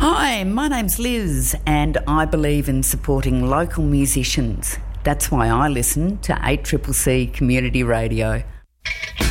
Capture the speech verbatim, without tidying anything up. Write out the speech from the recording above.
Hi, my name's Liz and I believe in supporting local musicians. That's why I listen to eight C C C Community Radio.